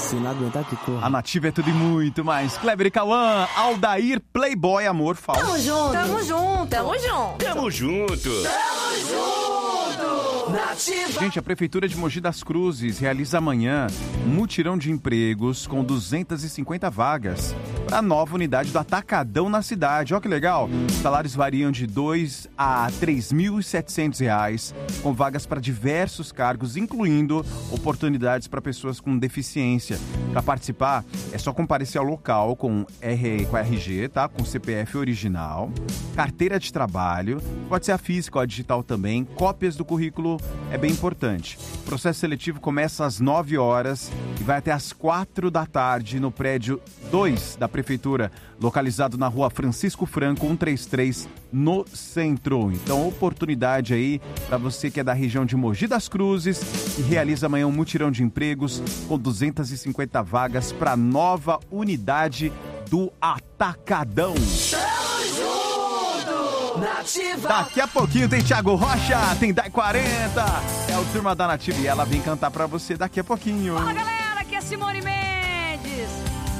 Se não aguentar, que corra. A Nativa é tudo e muito mais. Kleber e Cauã, Aldair, Playboy, amor falso. Tamo junto. Tamo junto. Tamo junto. Tamo junto. Nativa. Gente, a Prefeitura de Mogi das Cruzes realiza amanhã um mutirão de empregos com 250 vagas para a nova unidade do Atacadão na cidade. Olha que legal. Os salários variam de R$ 2.000 a R$ 3.700, com vagas para diversos cargos, incluindo oportunidades para pessoas com deficiência. Para participar, é só comparecer ao local com RG, tá? Com CPF original, carteira de trabalho, pode ser a física ou a digital também, cópias do currículo é bem importante. O processo seletivo começa às 9 horas e vai até às 4 da tarde no prédio 2 da Prefeitura, localizado na rua Francisco Franco, 133, no centro. Então, oportunidade aí para você que é da região de Mogi das Cruzes e realiza amanhã um mutirão de empregos com 250 vagas para a nova unidade do Atacadão. Nativa. Daqui a pouquinho tem Thiago Rocha, tem Dai 40. É o Turma da Nativa e ela vem cantar pra você daqui a pouquinho. Fala, galera, aqui é Simone Mendes.